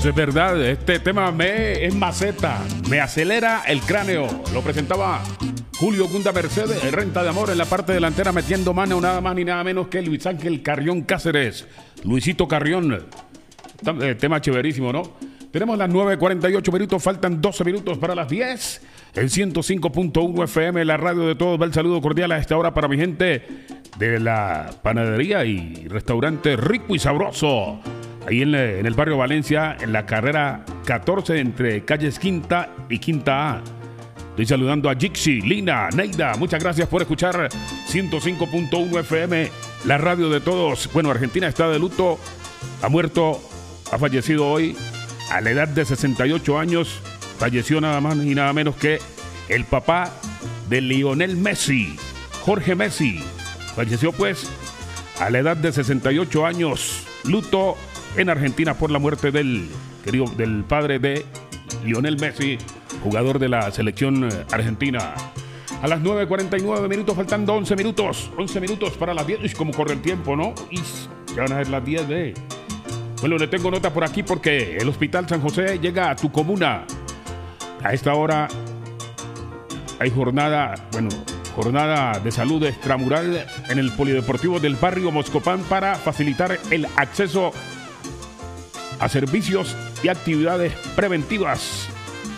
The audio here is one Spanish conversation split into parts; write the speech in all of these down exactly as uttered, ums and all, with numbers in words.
es verdad, este tema me es maceta, me acelera el cráneo. Lo presentaba Julio Gunda Mercedes, Renta de Amor, en la parte delantera, metiendo mano nada más ni nada menos que Luis Ángel Carrión Cáceres. Luisito Carrión, tema chéverísimo, ¿no? Tenemos las nueve cuarenta y ocho minutos, faltan doce minutos para las diez. El ciento cinco punto uno F M, la radio de todos. Va el saludo cordial a esta hora para mi gente de la panadería y restaurante Rico y Sabroso. Ahí en, en el barrio Valencia, en la carrera catorce, entre calles Quinta y Quinta A. Estoy saludando a Jixi, Lina, Neida. Muchas gracias por escuchar ciento cinco punto uno F M, la radio de todos. Bueno, Argentina está de luto. Ha muerto, ha fallecido hoy a la edad de sesenta y ocho años. Falleció nada más y nada menos que el papá de Lionel Messi, Jorge Messi. Falleció pues a la edad de sesenta y ocho años. Luto en Argentina por la muerte del querido del padre de Lionel Messi, jugador de la selección argentina. A las nueve cuarenta y nueve minutos, faltando once minutos. once minutos para las diez. Como corre el tiempo, ¿no? Y ya van a ser las diez de... Bueno, le tengo nota por aquí porque el Hospital San José llega a tu comuna. A esta hora hay jornada, bueno, jornada de salud extramural en el Polideportivo del barrio Moscopán para facilitar el acceso a servicios y actividades preventivas.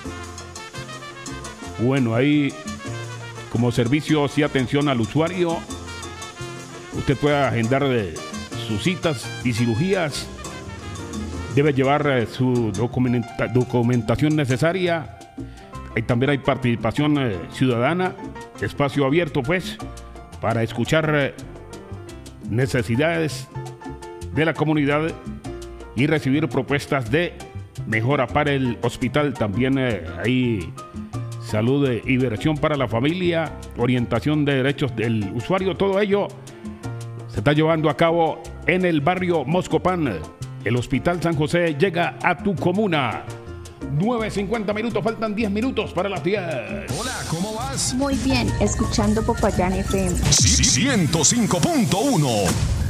Bueno, ahí como servicios y atención al usuario, usted puede agendar sus citas y cirugías. Debe llevar su documenta, documentación necesaria. Y también hay participación eh, ciudadana, espacio abierto pues, para escuchar eh, necesidades de la comunidad y recibir propuestas de mejora para el hospital. También eh, hay salud y diversión para la familia, orientación de derechos del usuario. Todo ello se está llevando a cabo en el barrio Moscopán. El Hospital San José llega a tu comuna. nueve cincuenta minutos, faltan diez minutos para las diez. Hola, ¿cómo vas? Muy bien, escuchando Popayán F M. ciento cinco punto uno.